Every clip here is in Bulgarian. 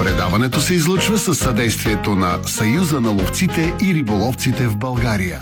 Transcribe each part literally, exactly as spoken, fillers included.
Предаването се излъчва със съдействието на Съюза на ловците и риболовците в България.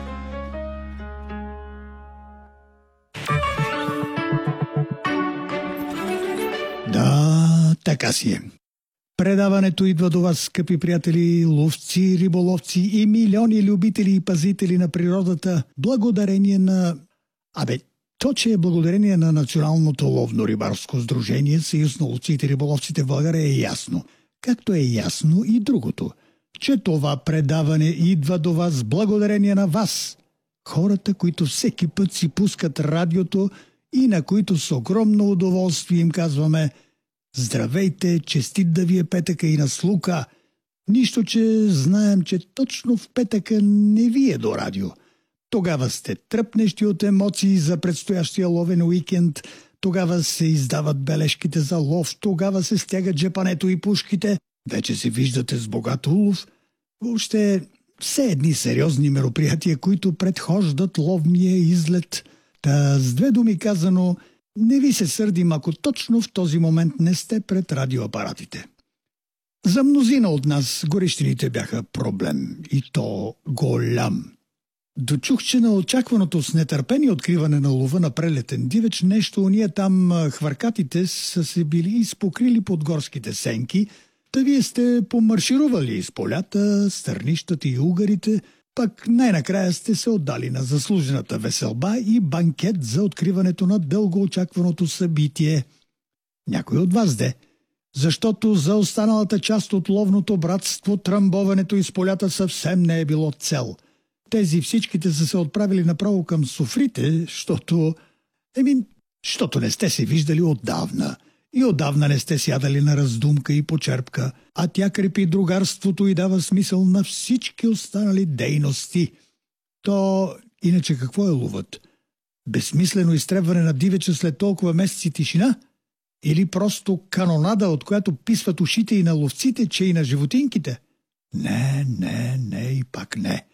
Да, така си е. Предаването идва до вас, скъпи приятели, ловци, риболовци и милиони любители и пазители на природата, благодарение на... Абе, то, че е благодарение на Националното ловно-рибарско сдружение, Съюз на ловците и риболовците в България, е ясно. Както е ясно и другото, че това предаване идва до вас благодарение на вас, хората, които всеки път си пускат радиото и на които с огромно удоволствие им казваме: здравейте, честит да ви е петъка и на слука. Нищо, че знаем, че точно в петъка не ви е до радио. Тогава сте тръпнещи от емоции за предстоящия ловен уикенд, тогава се издават бележките за лов, тогава се стягат джепането и пушките, вече се виждате с богат улов. Въобще все едни сериозни мероприятия, които предхождат ловния излет. Та с две думи казано, не ви се сърдим, ако точно в този момент не сте пред радиоапаратите. За мнозина от нас горещините бяха проблем, и то голям. Дочух, че на очакваното с нетърпение откриване на лова на прелетен дивеч нещо уния там хвъркатите са се били изпокрили под горските сенки, та вие сте помарширували из полята, стърнищата и угарите, пък най-накрая сте се отдали на заслужената веселба и банкет за откриването на дългоочакваното събитие. Някой от вас де, защото за останалата част от ловното братство тръмбоването из полята съвсем не е било цел. Тези всичките са се отправили направо към софрите, защото... Еми, защото не сте се виждали отдавна. И отдавна не сте сядали на раздумка и почерпка, а тя крепи другарството и дава смисъл на всички останали дейности. То, иначе какво е ловът? Безсмислено изтребване на дивеча след толкова месеци тишина? Или просто канонада, от която писват ушите и на ловците, че и на животинките? Не, не, не и пак не.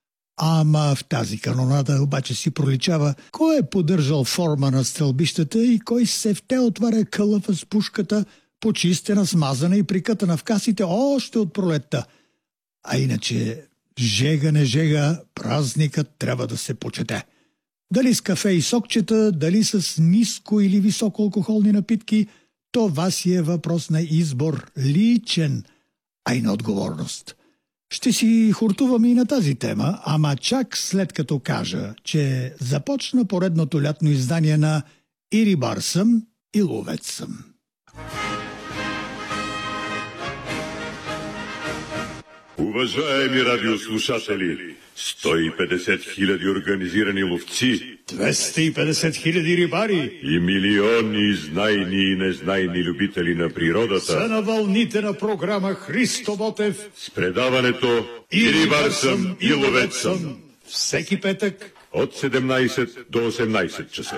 Ама в тази канонада обаче си проличава кой е поддържал форма на стрелбищата и кой се вте отваря кълъфа с пушката, почистена, смазана и прикътана в касите още от пролетта. А иначе, жега не жега, празникът трябва да се почете. Дали с кафе и сокчета, дали с ниско или високо алкохолни напитки, това си е въпрос на избор, личен, а и на отговорност. Ще си хуртуваме и на тази тема, ама чак след като кажа, че започна поредното лятно издание на «И рибар съм, и ловец съм». Уважаеми радиослушатели, сто и петдесет хиляди организирани ловци, двеста и петдесет хиляди рибари и милиони знайни и незнайни любители на природата са на вълните на програма Христо Ботев с предаването «И рибар съм, и ловец съм» всеки петък от седемнайсет до осемнайсет часа.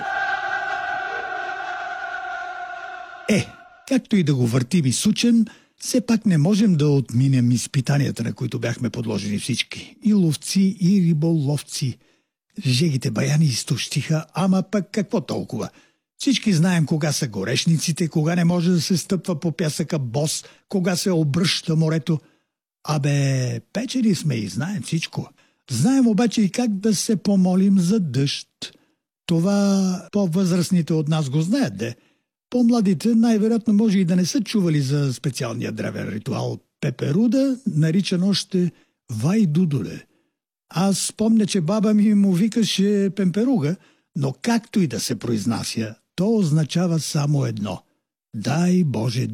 Е, както и да го въртим и сучен, все пак не можем да отминем изпитанията, на които бяхме подложени всички. И ловци, и риболовци. Жегите баяни изтощиха, ама пък какво толкова? Всички знаем кога са горешниците, кога не може да се стъпва по пясъка бос, кога се обръща морето. Абе, печели сме и знаем всичко. Знаем обаче и как да се помолим за дъжд. Това по-възрастните от нас го знаят, де. По-младите най-вероятно може и да не са чували за специалния древен ритуал Пеперуда, наричан още Вайдудоле. Аз спомня, че баба ми му викаше Пемперуга, но както и да се произнася, то означава само едно – дай Боже